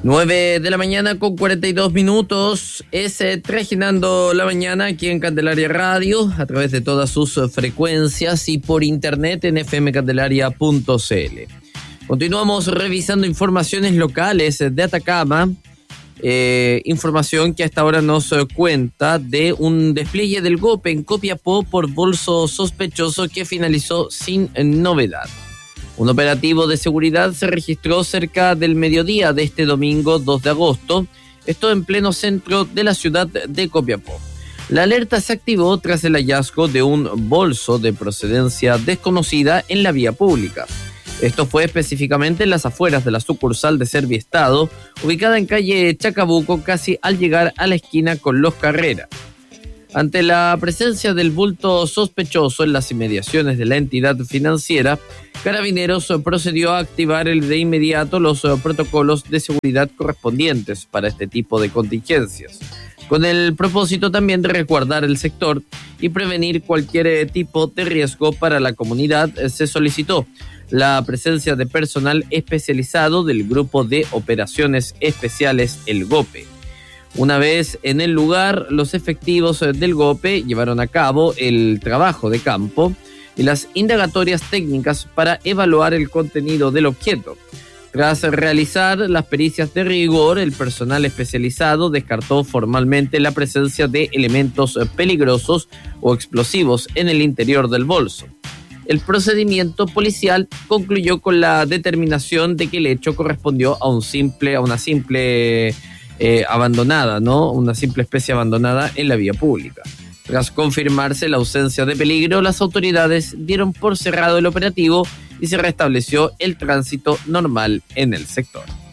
9 de la mañana con 42 minutos. Es Trajinando la Mañana aquí en Candelaria Radio, a través de todas sus frecuencias y por internet en fmcandelaria.cl. Continuamos revisando informaciones locales de Atacama. Información que hasta ahora nos cuenta de un despliegue del GOPE en Copiapó por bolso sospechoso que finalizó sin novedad. Un operativo de seguridad se registró cerca del mediodía de este domingo 2 de agosto, esto en pleno centro de la ciudad de Copiapó. La alerta se activó tras el hallazgo de un bolso de procedencia desconocida en la vía pública. Esto fue específicamente en las afueras de la sucursal de Serviestado, ubicada en calle Chacabuco, casi al llegar a la esquina con Los Carreras. Ante la presencia del bulto sospechoso en las inmediaciones de la entidad financiera, Carabineros procedió a activar de inmediato los protocolos de seguridad correspondientes para este tipo de contingencias, con el propósito también de resguardar el sector y prevenir cualquier tipo de riesgo para la comunidad. Se solicitó la presencia de personal especializado del Grupo de Operaciones Especiales, el GOPE. Una vez en el lugar, los efectivos del GOPE llevaron a cabo el trabajo de campo y las indagatorias técnicas para evaluar el contenido del objeto. Tras realizar las pericias de rigor, el personal especializado descartó formalmente la presencia de elementos peligrosos o explosivos en el interior del bolso. El procedimiento policial concluyó con la determinación de que el hecho correspondió a una simple abandonada, ¿no? Una simple especie abandonada en la vía pública. Tras confirmarse la ausencia de peligro, las autoridades dieron por cerrado el operativo y se restableció el tránsito normal en el sector.